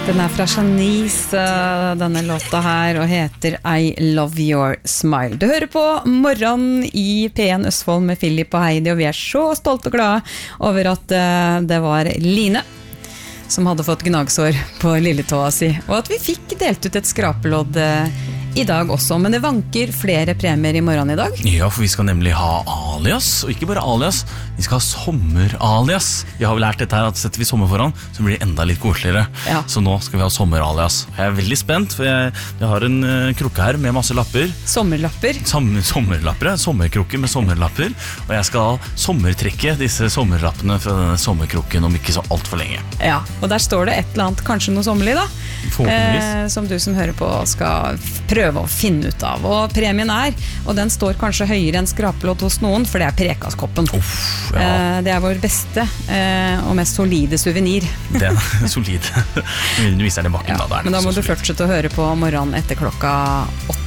Den fra Shanice, denne låta her, og heter I Love Your Smile. Du hører på Morgen i P1 Østfold med Philip og Heidi, og vi så stolte og glade over at det var Line som hadde fått gnagsår på lilletåa si, og at vi fikk delt ut et skrapelodd i dag også, men det vanker flere premier i morgen i dag. Ja, for vi skal nemlig ha alias, og ikke bare alias, vi skal ha sommeralias. Vi har vel lært dette her, at setter vi sommer foran, så blir det enda litt koseligere. Ja. Så nå skal vi ha sommeralias. Jeg veldig spent, for jeg har en krukke her med masse lapper. Sommerlapper. Sommerlapper, sommerkrukke med sommerlapper, og jeg skal sommertrekke disse sommerlappene fra denne sommerkrukken om ikke så alt for lenge. Ja, og der står det et eller annet, kanskje noe sommerlig da, som du som hører på skal prøve å finne ut av. Og premien og den står kanskje høyere enn skrapelodd hos noen, for det Prekaskoppen. Ja. Det vår beste og mest solide souvenir. Den solide. Du viser den i bakken da. Men da må du fortsette å høre på morgenen etter klokka 8.